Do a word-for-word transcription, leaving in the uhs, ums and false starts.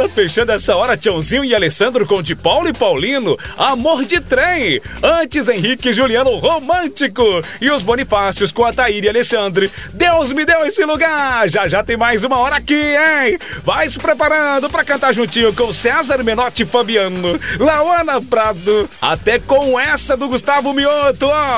fechando essa hora, Tiãozinho e Alessandro com de Paulo e Paulino, Amor de Trem. Antes, Henrique e Juliano, Romântico. E os Bonifácios com a Thaíra e Alexandre, Deus me deu esse lugar. Já já tem mais uma hora aqui, hein? Vai se preparando pra cantar juntinho com César Menotti e Fabiano, Lauana Prado, até com essa do Gustavo Mioto, ó.